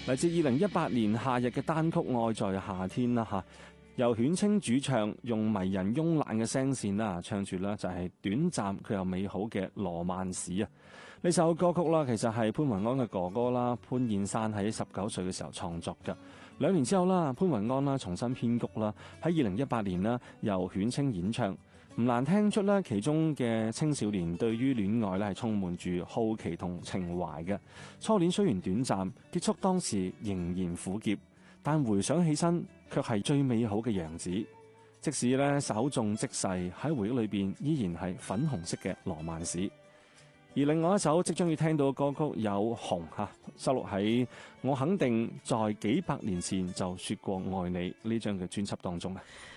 嚟自2018年夏日嘅單曲《愛在夏天》啦嚇，由犬青主唱用迷人慵懶嘅聲線啦，唱住啦就係短暫卻又美好嘅羅曼史啊！呢首歌曲啦，其實係潘雲安嘅哥哥啦潘燕山喺19歲嘅時候創作嘅。2年之後啦，潘雲安啦重新編曲啦，喺2018年啦由犬青演唱。唔難聽出咧，其中嘅青少年對於戀愛咧係充滿住好奇同情懷嘅。初戀雖然短暫，結束當時仍然苦澀，但回想起身卻係最美好嘅樣子。即使咧稍縱即逝，喺回憶裏邊依然係粉紅色嘅羅曼史。而另外一首即將要聽到嘅歌曲有《紅》收錄喺《我肯定在幾百年前就說過愛你》呢張嘅專輯當中啊。